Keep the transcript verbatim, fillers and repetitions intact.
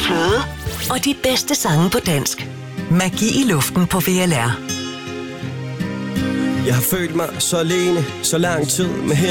fløde. Og de bedste sange på dansk. Magi i luften på V L R. Jeg har følt mig så alene, så lang tid med